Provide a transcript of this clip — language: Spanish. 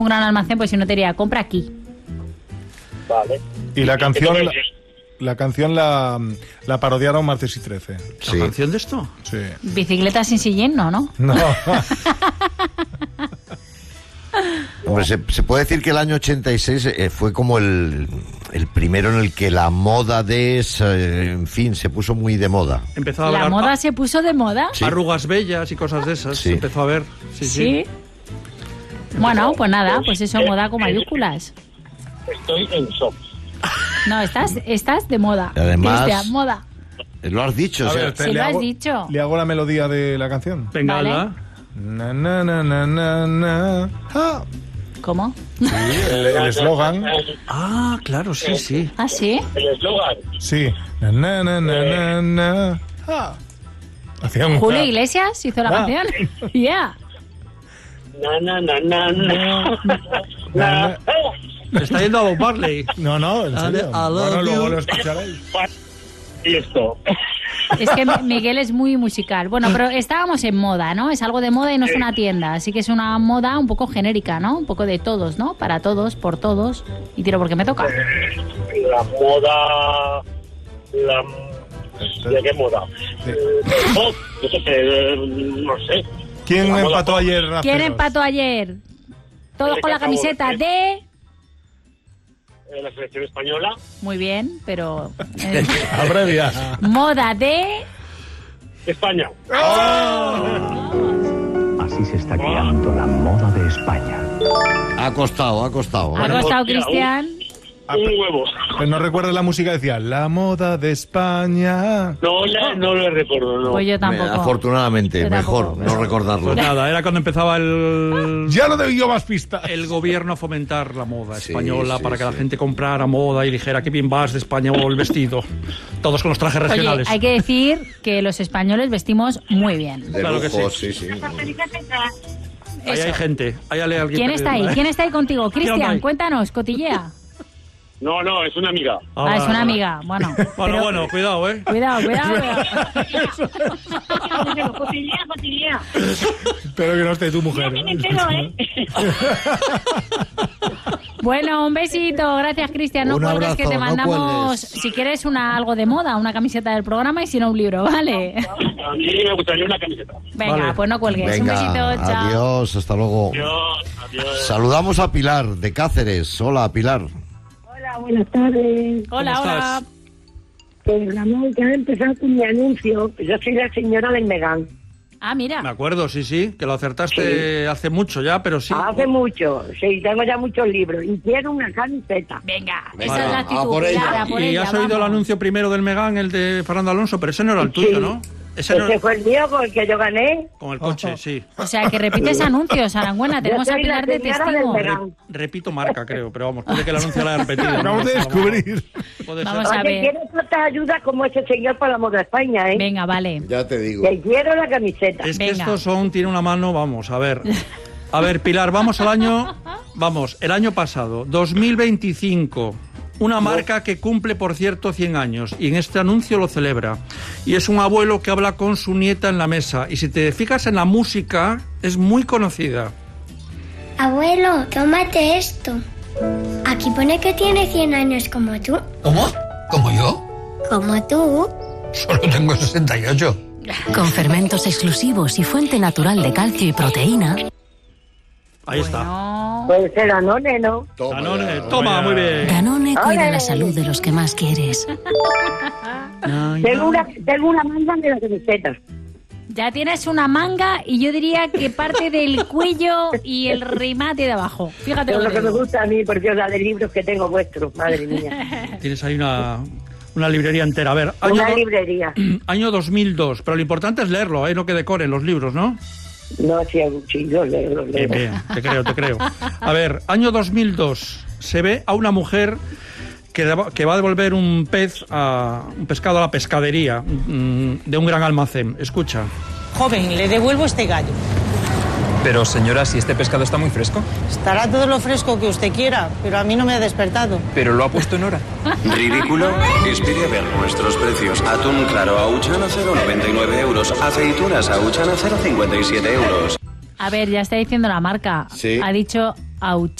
un gran almacén, pues si no te diría, compra aquí. Vale. Y la canción... La canción la parodiaron Martes y 13. ¿La canción de esto? Sí. Bicicleta sin sillín, ¿no? No. Hombre, se puede decir que el año 86 fue como el primero en el que la moda en fin, se puso muy de moda. Empezó a ¿La hablar moda se puso de moda? Sí. arrugas bellas y cosas de esas. Sí. Se empezó a ver. Sí. Bueno, pues nada, pues eso, moda con mayúsculas. Estoy en shock. No, estás de moda. Además- Cristian, moda. Lo has dicho, A o sea, ver, Sí, lo has dicho. ¿Le hago la melodía de la canción? Venga, Vale. hala. Na, na, na, na, na, na. Ah. ¿Cómo? Sí, el eslogan. Ah, claro, sí. ¿Ah, sí? El eslogan. Sí. Na, na, na, na, na, na. Ah. Hacía un... Julio Iglesias hizo la Ah. canción. Yeah. Na, na, na, na, na. Se está yendo a Bob Marley. No, en serio. I love Bueno, luego you. lo escucharéis. Y esto. Es que Miguel es muy musical. Bueno, pero estábamos en moda, ¿no? Es algo de moda y no es una tienda. Así que es una moda un poco genérica, ¿no? Un poco de todos, ¿no? Para todos, por todos. Y tiro porque me toca. La moda. ¿De qué moda? No sé. ¿Quién La moda empató pop. ayer? ¿Quién raperos? empató ayer? Todos con la camiseta de... La selección española. Muy bien, pero... Abrevia. moda de... España. Así se está creando la moda de España. ha costado. ¿Ha costado, Cristian? Un huevo. Pero no recuerdas la música, decía la moda de España. No, ya no lo recuerdo, no. Pues yo tampoco. Afortunadamente, Yo mejor tampoco. no recordarlo. Pues nada, era cuando empezaba el Ya no doy yo más pistas. gobierno a fomentar la moda Sí, española sí, para que la sí. gente comprara moda y dijera qué bien vas de España o el vestido. Todos con los trajes Oye, regionales. hay que decir que los españoles vestimos muy bien. De Claro que lujo, sí. sí. Ahí hay gente. Ahí hay alguien. ¿Quién está ahí? ¿Quién está ahí contigo? ¿Quién Cristian, hay? cuéntanos, cotillea. No, es una amiga. Ah, es una amiga. Bueno, pero- Bueno, cuidado, ¿eh? Cuidado. Cotillea. Espero que no esté tu mujer. Me entero, ¿eh? Bueno, un besito. Gracias, Cristian. No Un cuelgues, abrazo, que te no mandamos, cuelgues. si quieres, algo de moda, una camiseta del programa y si no, un libro, ¿vale? A mí me gustaría una camiseta. Venga, Vale. pues no cuelgues. Un Venga, besito, chao. adiós, hasta luego. Adiós. Saludamos a Pilar de Cáceres. Hola, Pilar. Hola, buenas tardes. Hola, ¿Cómo hola. estás? Pues Ramón, que ha empezado con mi anuncio. Yo soy la señora del Megán. Ah, Me mira. acuerdo, sí, que lo acertaste hace mucho ya, pero sí. Hace mucho. Sí, tengo ya muchos libros. Y quiero una camiseta. Venga, Venga, esa es la a actitud. por ella. Pilar, a por Y ella, has oído el vamos. anuncio primero del Megán, el de Fernando Alonso, pero ese no era el tuyo, Sí. ¿no? Ese no Ese era fue el mío con el que yo gané. con el coche, sí. O sea, que repites anuncios, Arangüena. Tenemos Yo a soy la Pilar de señora del testigo. Megán. Repito marca, creo, pero vamos, puede que el anuncio lo haya repetido. Acabamos de descubrir. Puede Vamos ser. a Oye, ver. quiero tanta ayuda como ese señor para la moda de España, ¿eh? Venga, vale. Ya te digo. Que quiero la camiseta. Es que Venga. estos tiene una mano, vamos, a ver. A ver, Pilar, vamos, el año pasado, 2025. Una marca que cumple, por cierto, 100 años. Y en este anuncio lo celebra. Y es un abuelo que habla con su nieta en la mesa. Y si te fijas en la música, es muy conocida. Abuelo, tómate esto. Aquí pone que tiene 100 años como tú. ¿Cómo? ¿Como yo? Como tú. Solo tengo 68. Con fermentos exclusivos y fuente natural de calcio y proteína. Ahí está. No. Puede ser Danone, ¿no? Danone, toma, muy bien. Danone cuida ¡Ole! la salud de los que más quieres. Tengo una manga de la camiseta. Ya tienes una manga y yo diría que parte del cuello y el remate de abajo. Fíjate Es lo lo que que me digo. gusta a mí, porque la de libros que tengo vuestros, madre mía. Tienes ahí una librería entera. A ver, Una librería. año 2002. Pero lo importante es leerlo, no que decoren los libros, ¿no? No, sí, los leo. Bien, te creo. A ver, año 2002. Se ve a una mujer que va a devolver un pescado a la pescadería de un gran almacén. Escucha. Joven, le devuelvo este gallo. Pero señora, si este pescado está muy fresco. Estará todo lo fresco que usted quiera, pero a mí no me ha despertado. Pero lo ha puesto en hora. ¿Ridículo? Espere a ver nuestros precios. Atún claro a Uchana 0,99 euros. Aceitunas a Uchana 0,57 euros. A ver, ya está diciendo la marca. Sí. Ha dicho Auch.